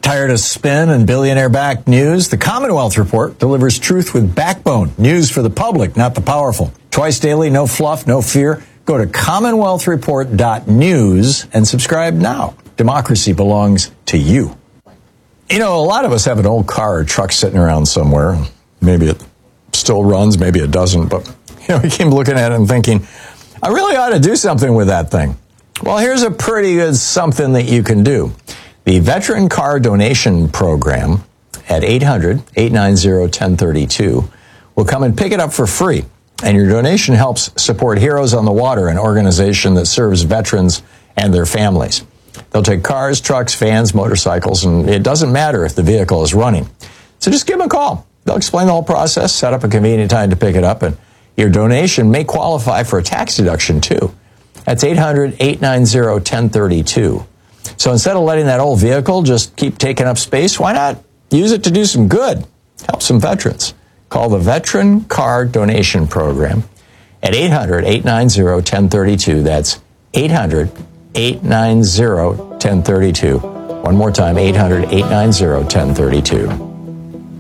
Tired of spin and billionaire-backed news? The Commonwealth Report delivers truth with backbone. News for the public, not the powerful. Twice daily, no fluff, no fear. Go to commonwealthreport.news and subscribe now. Democracy belongs to you. You know, a lot of us have an old car or truck sitting around somewhere. Maybe it still runs, maybe it doesn't. But, we keep looking at it and thinking, I really ought to do something with that thing. Well, here's a pretty good something that you can do. The Veteran Car Donation Program at 800-890-1032 will come and pick it up for free. And your donation helps support Heroes on the Water, an organization that serves veterans and their families. They'll take cars, trucks, vans, motorcycles, and it doesn't matter if the vehicle is running. So just give them a call. They'll explain the whole process, set up a convenient time to pick it up, and your donation may qualify for a tax deduction, too. That's 800-890-1032. So instead of letting that old vehicle just keep taking up space, why not use it to do some good? Help some veterans. Call the Veteran Car Donation Program at 800-890-1032. That's 800-890-1032. One more time, 800-890-1032.